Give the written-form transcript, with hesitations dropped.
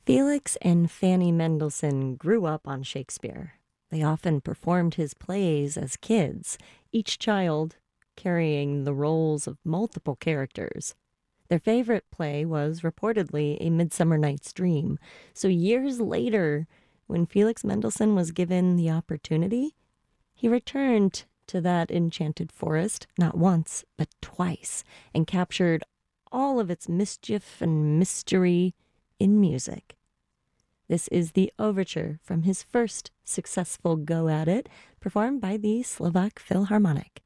Felix and Fanny Mendelssohn grew up on Shakespeare. They often performed his plays as kids, each child carrying the roles of multiple characters. Their favorite play was reportedly A Midsummer Night's Dream. So years later, when Felix Mendelssohn was given the opportunity, he returned to that enchanted forest not once, but twice, and captured all of its mischief and mystery in music. This is the overture from his first successful go at it, performed by the Slovak Philharmonic.